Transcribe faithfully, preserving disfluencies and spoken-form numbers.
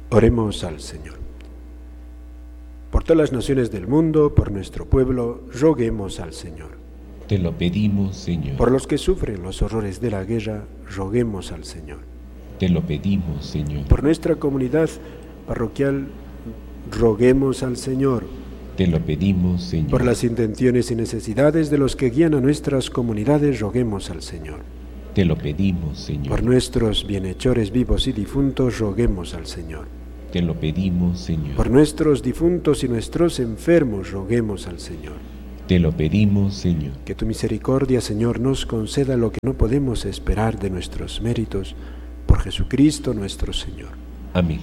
Oremos al Señor. Por todas las naciones del mundo, por nuestro pueblo, roguemos al Señor. Te lo pedimos, Señor. Por los que sufren los horrores de la guerra, roguemos al Señor. Te lo pedimos, Señor. Por nuestra comunidad parroquial, roguemos al Señor. Te lo pedimos, Señor. Por las intenciones y necesidades de los que guían a nuestras comunidades, roguemos al Señor. Te lo pedimos, Señor. Por nuestros bienhechores vivos y difuntos, roguemos al Señor. Te lo pedimos, Señor. Por nuestros difuntos y nuestros enfermos, roguemos al Señor. Te lo pedimos, Señor. Que tu misericordia, Señor, nos conceda lo que no podemos esperar de nuestros méritos, por Jesucristo nuestro Señor. Amén.